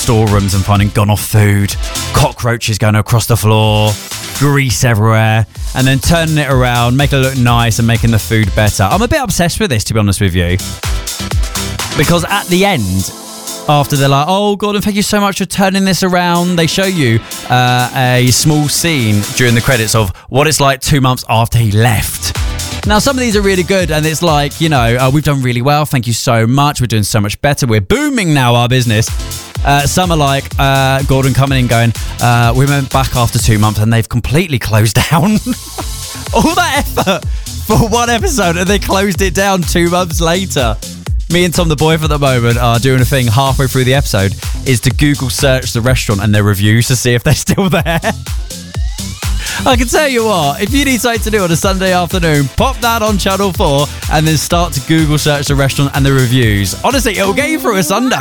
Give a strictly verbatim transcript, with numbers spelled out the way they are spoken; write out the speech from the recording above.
storerooms and finding gone off food, cockroaches going across the floor, grease everywhere, and then turning it around, making it look nice and making the food better. I'm a bit obsessed with this, to be honest with you, because at the end, after they're like, oh, Gordon, thank you so much for turning this around, they show you uh, a small scene during the credits of what it's like two months after he left. Now, some of these are really good, and it's like, you know, uh, we've done really well, thank you so much, we're doing so much better, we're booming now, our business. Uh, some are like uh, Gordon coming in going, uh, we went back after two months and they've completely closed down. All that effort for one episode and they closed it down two months later. Me and Tom the Boy for the moment are doing a thing halfway through the episode is to Google search the restaurant and their reviews to see if they're still there. I can tell you what, if you need something to do on a Sunday afternoon, pop that on Channel four and then start to Google search the restaurant and the reviews. Honestly, it'll get you through a Sunday.